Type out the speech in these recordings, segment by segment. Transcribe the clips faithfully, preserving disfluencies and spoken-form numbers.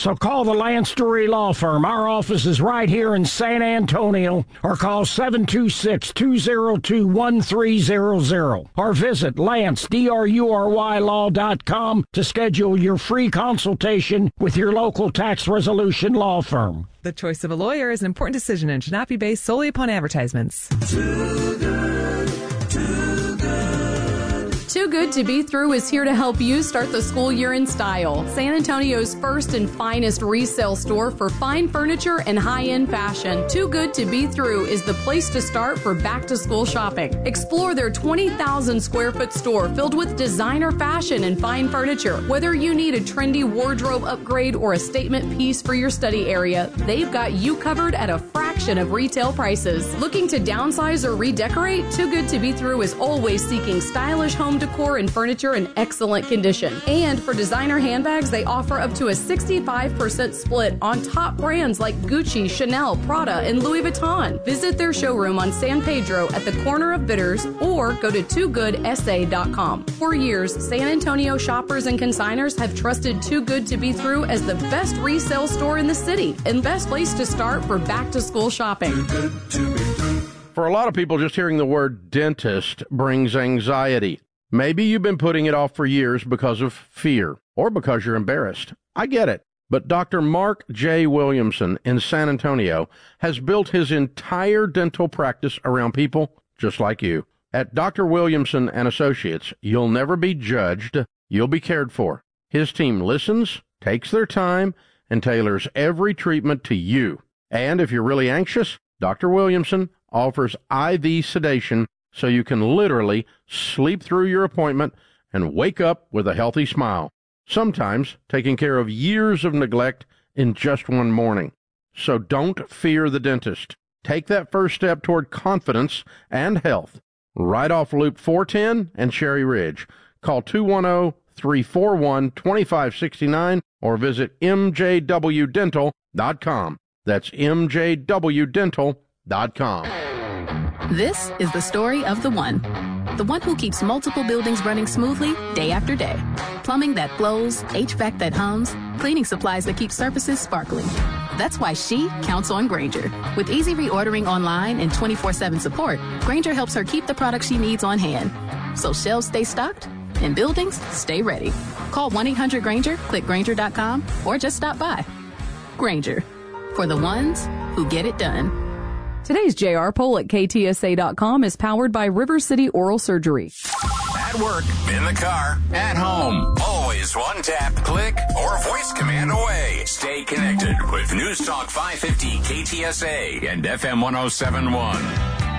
So call the Lance Dury Law Firm. Our office is right here in San Antonio, or call seven two six, two zero two, one three zero zero, or visit Lance, D R U R Y law dot com to schedule your free consultation with your local tax resolution law firm. The choice of a lawyer is an important decision and should not be based solely upon advertisements. Too good, too good. Too Good to Be Through is here to help you start the school year in style. San Antonio's first and finest resale store for fine furniture and high-end fashion. Too Good to Be Through is the place to start for back-to-school shopping. Explore their twenty thousand square foot store filled with designer fashion and fine furniture. Whether you need a trendy wardrobe upgrade or a statement piece for your study area, they've got you covered at a fraction of retail prices. Looking to downsize or redecorate? Too Good to Be Through is always seeking stylish home decor and furniture in excellent condition. And for designer handbags, they offer up to a sixty-five percent split on top brands like Gucci, Chanel, Prada, and Louis Vuitton. Visit their showroom on San Pedro at the corner of Bitters or go to too good s a dot com. For years, San Antonio shoppers and consigners have trusted Too Good to Be Through as the best resale store in the city and best place to start for back-to-school shopping. Too good to be through. For a lot of people, just hearing the word dentist brings anxiety. Maybe you've been putting it off for years because of fear or because you're embarrassed. I get it. But Doctor Mark J. Williamson in San Antonio has built his entire dental practice around people just like you. At Doctor Williamson and Associates, you'll never be judged. You'll be cared for. His team listens, takes their time, and tailors every treatment to you. And if you're really anxious, Doctor Williamson offers I V sedation so you can literally sleep through your appointment and wake up with a healthy smile, sometimes taking care of years of neglect in just one morning. So don't fear the dentist. Take that first step toward confidence and health. Right off Loop four ten and Cherry Ridge. Call two one zero, three four one, two five six nine or visit m j w dental dot com. That's m j w dental dot com. This is the story of the one. The one who keeps multiple buildings running smoothly day after day. Plumbing that flows, H V A C that hums, cleaning supplies that keep surfaces sparkling. That's why she counts on Grainger. With easy reordering online and twenty-four seven support, Grainger helps her keep the products she needs on hand. So shelves stay stocked and buildings stay ready. Call one eight hundred Grainger, click Grainger dot com, or just stop by. Grainger, for the ones who get it done. Today's J R poll at K T S A dot com is powered by River City Oral Surgery. At work, in the car, at home. Always one tap, click, or voice command away. Stay connected with News Talk five fifty K T S A and F M one oh seven point one.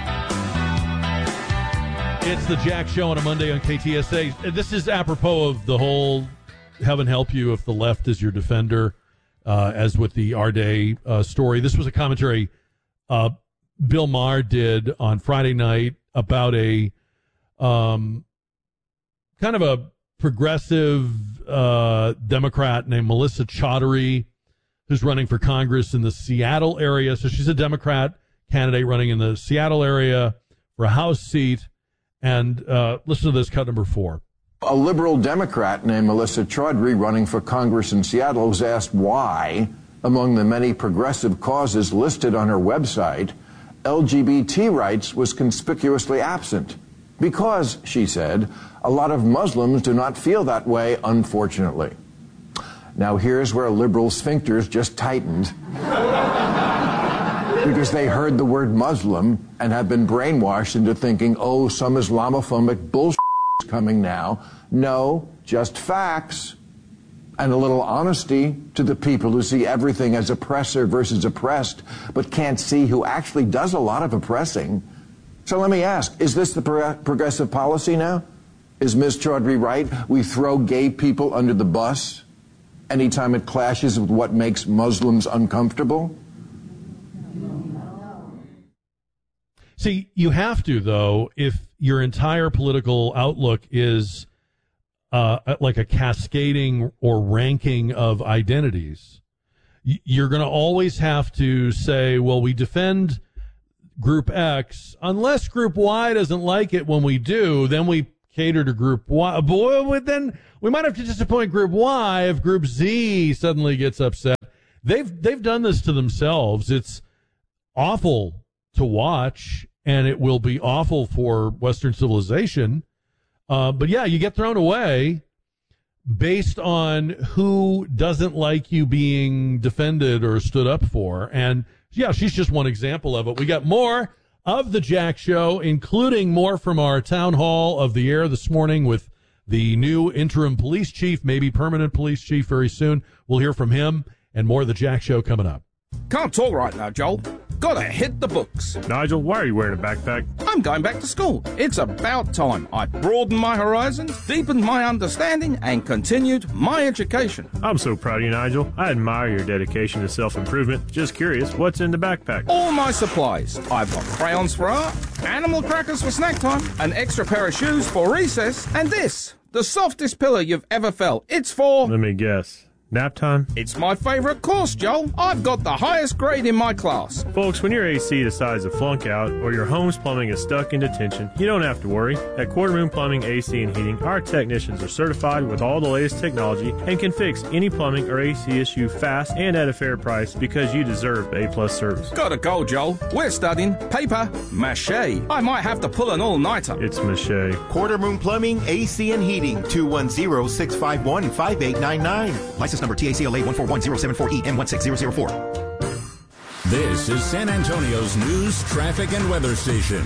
It's the Jack Show on a Monday on K T S A. This is apropos of the whole heaven help you if the left is your defender, uh, as with the Our Day uh, story. This was a commentary uh, Bill Maher did on Friday night about a um, kind of a progressive uh, Democrat named Melissa Chaudhary, who's running for Congress in the Seattle area. So she's a Democrat candidate running in the Seattle area for a House seat. And uh, listen to this, cut number four. A liberal Democrat named Melissa Chaudhary, running for Congress in Seattle, was asked why, among the many progressive causes listed on her website, L G B T rights was conspicuously absent. Because, she said, a lot of Muslims do not feel that way, unfortunately. Now here's where liberal sphincters just tightened. Because they heard the word Muslim and have been brainwashed into thinking, oh, some Islamophobic bullshit is coming now. No, just facts. And a little honesty to the people who see everything as oppressor versus oppressed, but can't see who actually does a lot of oppressing. So let me ask, is this the pro- progressive policy now? Is Miz Chaudhary right? We throw gay people under the bus anytime it clashes with what makes Muslims uncomfortable? See, you have to, though, if your entire political outlook is uh, like a cascading or ranking of identities. You're going to always have to say, well, we defend Group X, unless Group Y doesn't like it when we do, then we cater to Group Y. Boy, then we might have to disappoint Group Y if Group Z suddenly gets upset. they've they've done this to themselves. It's awful to watch, and it will be awful for Western civilization. Uh, but yeah, you get thrown away based on who doesn't like you being defended or stood up for. And yeah, she's just one example of it. We got more of the Jack Show, including more from our town hall of the air this morning with the new interim police chief, maybe permanent police chief very soon. We'll hear from him, and more of the Jack Show coming up. Can't talk right now, Joel. Gotta hit the books. Nigel, why are you wearing a backpack? I'm going back to school. It's about time. I broadened my horizons, deepened my understanding, and continued my education. I'm so proud of you, Nigel. I admire your dedication to self-improvement. Just curious, what's in the backpack? All my supplies. I've got crayons for art, animal crackers for snack time, an extra pair of shoes for recess, and this, the softest pillow you've ever felt. It's for... Let me guess. Nap time? It's my favorite course, Joel. I've got the highest grade in my class. Folks, when your A C decides to flunk out or your home's plumbing is stuck in detention, you don't have to worry. At Quarter Moon Plumbing, A C and Heating, our technicians are certified with all the latest technology and can fix any plumbing or A C issue fast and at a fair price because you deserve A-plus service. Gotta go, Joel. We're studying paper mache. I might have to pull an all-nighter. It's mache. Quarter Moon Plumbing, A C and Heating, two one zero, six five one, five eight nine nine. License number T A C L A one four one zero seven four E M one six zero zero four. This is San Antonio's news, traffic, and weather station.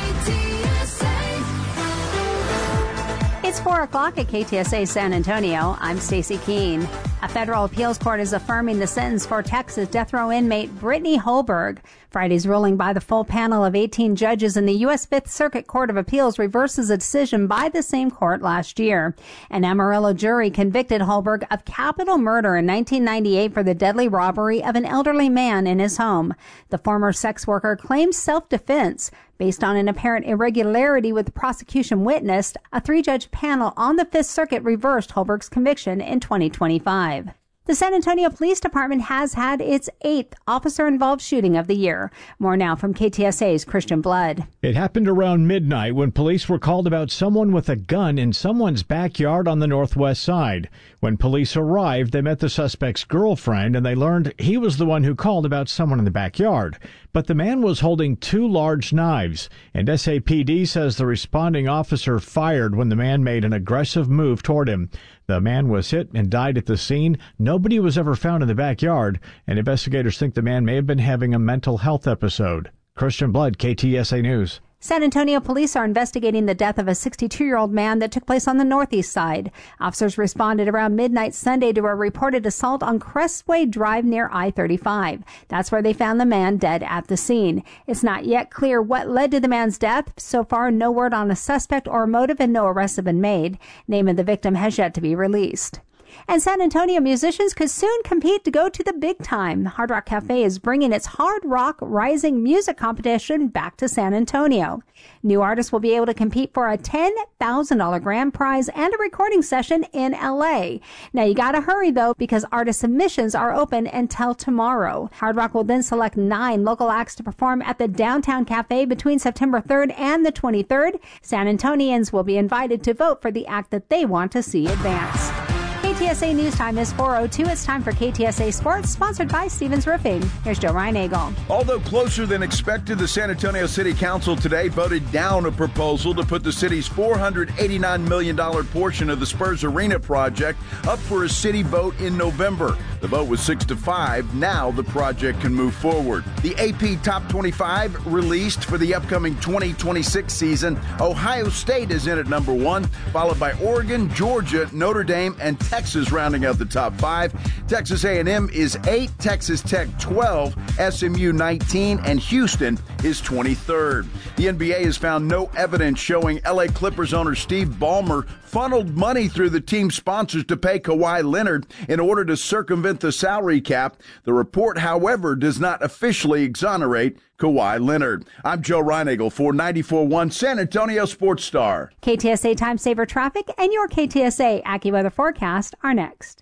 It's four o'clock at K T S A San Antonio. I'm Stacey Keene. A federal appeals court is affirming the sentence for Texas death row inmate Brittany Holberg. Friday's ruling by the full panel of eighteen judges in the U S Fifth Circuit Court of Appeals reverses a decision by the same court last year. An Amarillo jury convicted Holberg of capital murder in nineteen ninety-eight for the deadly robbery of an elderly man in his home. The former sex worker claims self-defense. Based on an apparent irregularity with the prosecution witnessed, a three-judge panel on the Fifth Circuit reversed Holberg's conviction in twenty twenty-five. The San Antonio Police Department has had its eighth officer-involved shooting of the year. More now from K T S A's Christian Blood. It happened around midnight when police were called about someone with a gun in someone's backyard on the northwest side. When police arrived, they met the suspect's girlfriend, and they learned he was the one who called about someone in the backyard. But the man was holding two large knives, and S A P D says the responding officer fired when the man made an aggressive move toward him. The man was hit and died at the scene. Nobody was ever found in the backyard, and investigators think the man may have been having a mental health episode. Christian Blood, K T S A News. San Antonio police are investigating the death of a sixty-two-year-old man that took place on the northeast side. Officers responded around midnight Sunday to a reported assault on Crestway Drive near I thirty-five. That's where they found the man dead at the scene. It's not yet clear what led to the man's death. So far, no word on a suspect or motive, and no arrests have been made. Name of the victim has yet to be released. And San Antonio musicians could soon compete to go to the big time. Hard Rock Cafe is bringing its Hard Rock Rising music competition back to San Antonio. New artists will be able to compete for a ten thousand dollars grand prize and a recording session in L A. Now you gotta hurry though, because artist submissions are open until tomorrow. Hard Rock will then select nine local acts to perform at the Downtown Cafe between September third and the twenty-third. San Antonians will be invited to vote for the act that they want to see advance. K T S A News Time is four oh two. It's time for K T S A Sports, sponsored by Stevens Roofing. Here's Joe Reinagle. Although closer than expected, the San Antonio City Council today voted down a proposal to put the city's four hundred eighty-nine million dollars portion of the Spurs Arena project up for a city vote in November. The vote was six to five. Now the project can move forward. The A P Top twenty-five released for the upcoming twenty twenty-six season. Ohio State is in at number one, followed by Oregon, Georgia, Notre Dame, and Texas rounding out the top five. Texas A and M is eight, Texas Tech twelve, S M U nineteen, and Houston is twenty-third. The N B A has found no evidence showing L A Clippers owner Steve Ballmer funneled money through the team sponsors to pay Kawhi Leonard in order to circumvent the salary cap. The report, however, does not officially exonerate Kawhi Leonard. I'm Joe Reinagle for ninety-four point one San Antonio Sports Star. K T S A Time Saver Traffic and your K T S A AccuWeather forecast are next.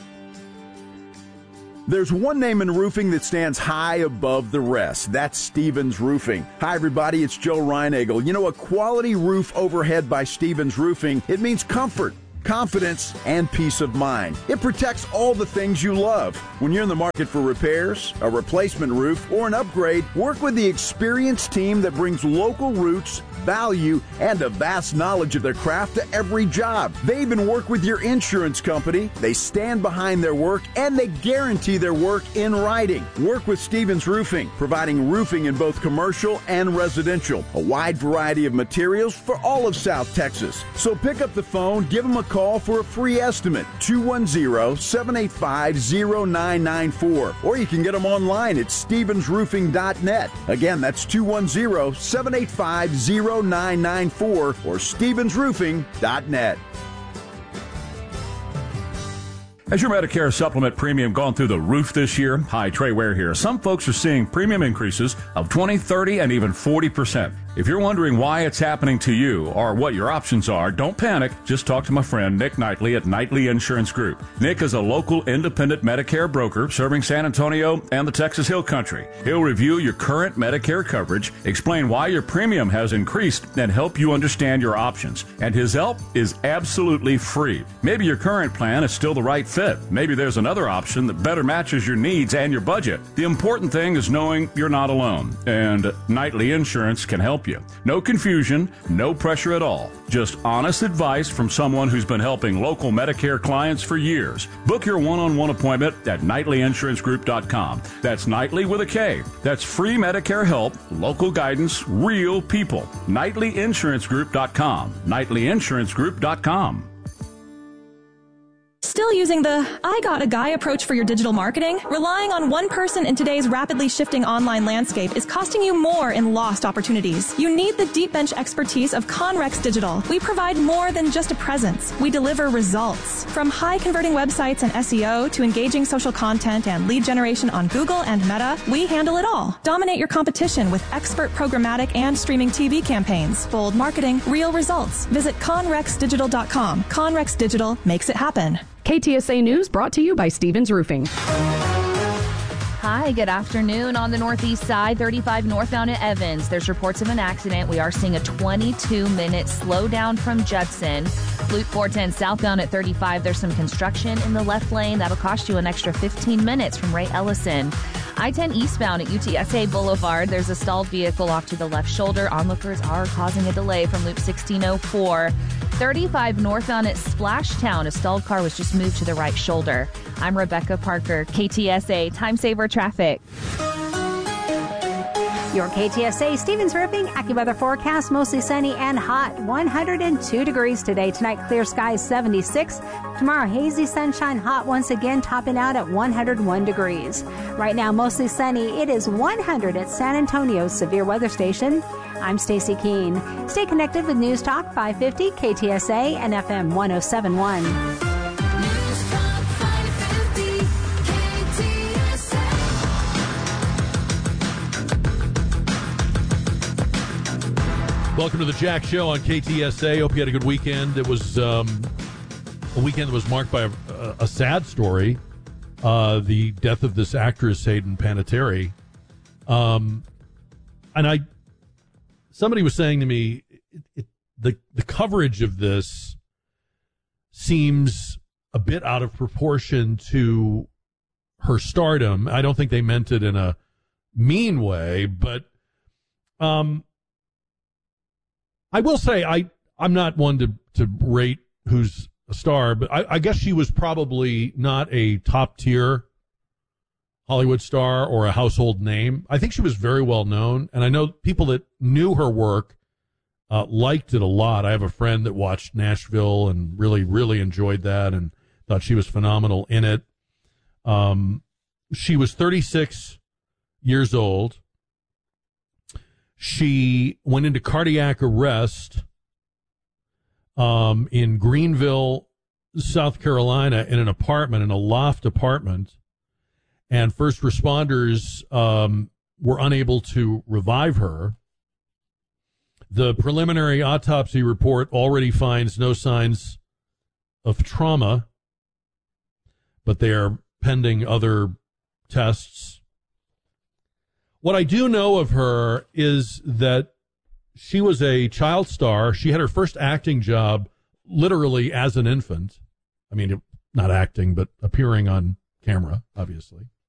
There's one name in roofing that stands high above the rest. That's Stevens Roofing. Hi, everybody. It's Joe Reinagle. You know, a quality roof overhead by Stevens Roofing, it means comfort, confidence, and peace of mind. It protects all the things you love. When you're in the market for repairs, a replacement roof, or an upgrade, work with the experienced team that brings local roots, value, and a vast knowledge of their craft to every job. They even work with your insurance company. They stand behind their work, and they guarantee their work in writing. Work with Stevens Roofing, providing roofing in both commercial and residential. A wide variety of materials for all of South Texas. So pick up the phone, give them a call for a free estimate, two one zero, seven eight five, zero nine nine four. Or you can get them online at stevens roofing dot net. Again, that's two one zero, seven eight five, zero nine nine four or stevens roofing dot net. Has your Medicare supplement premium gone through the roof this year? Hi, Trey Ware here. Some folks are seeing premium increases of twenty, thirty, and even forty percent. If you're wondering why it's happening to you or what your options are, don't panic. Just talk to my friend Nick Knightley at Knightley Insurance Group. Nick is a local independent Medicare broker serving San Antonio and the Texas Hill Country. He'll review your current Medicare coverage, explain why your premium has increased, and help you understand your options. And his help is absolutely free. Maybe your current plan is still the right fit. Maybe there's another option that better matches your needs and your budget. The important thing is knowing you're not alone, and Knightley Insurance can help you. No confusion, no pressure at all. Just honest advice from someone who's been helping local Medicare clients for years. Book your one-on-one appointment at Knightley Insurance Group dot com. That's Knightley with a K. That's free Medicare help, local guidance, real people. Knightley Insurance Group dot com. Knightley Insurance Group dot com. Still using the I got a guy approach for your digital marketing? Relying on one person in today's rapidly shifting online landscape is costing you more in lost opportunities. You need the deep bench expertise of Conrex Digital. We provide more than just a presence. We deliver results. From high converting websites and S E O to engaging social content and lead generation on Google and Meta, we handle it all. Dominate your competition with expert programmatic and streaming T V campaigns. Bold marketing, real results. Visit Conrex Digital dot com. Conrex Digital makes it happen. K T S A News brought to you by Stevens Roofing. Hi, good afternoon. On the northeast side, thirty-five northbound at Evans. There's reports of an accident. We are seeing a twenty-two minute slowdown from Judson. Loop four ten southbound at thirty-five. There's some construction in the left lane. That'll cost you an extra fifteen minutes from Ray Ellison. I ten eastbound at U T S A Boulevard. There's a stalled vehicle off to the left shoulder. Onlookers are causing a delay from Loop sixteen oh four. thirty-five northbound at Splashtown. A stalled car was just moved to the right shoulder. I'm Rebecca Parker, K T S A Time Saver Traffic. Your K T S A Stevens Roofing AccuWeather forecast, mostly sunny and hot. one hundred two degrees today. Tonight, clear skies, seventy-six. Tomorrow, hazy sunshine, hot once again, topping out at one hundred one degrees. Right now, mostly sunny. It is one hundred at San Antonio's severe weather station. I'm Stacy Keene. Stay connected with News Talk five fifty, K T S A, and F M one oh seven point one. Welcome to the Jack Show on K T S A. Hope you had a good weekend. It was um, a weekend that was marked by a, a, a sad story, uh, the death of this actress, Hayden Panettiere. Um, and I, somebody was saying to me, it, it, the the coverage of this seems a bit out of proportion to her stardom. I don't think they meant it in a mean way, but um. I will say I, I'm not one to, to rate who's a star, but I, I guess she was probably not a top-tier Hollywood star or a household name. I think she was very well known, and I know people that knew her work uh, liked it a lot. I have a friend that watched Nashville and really, really enjoyed that and thought she was phenomenal in it. Um, she was thirty-six years old. She went into cardiac arrest um, in Greenville, South Carolina, in an apartment, in a loft apartment, and first responders um, were unable to revive her. The preliminary autopsy report already finds no signs of trauma, but they are pending other tests. What I do know of her is that she was a child star. She had her first acting job literally as an infant. I mean, not acting, but appearing on camera, obviously.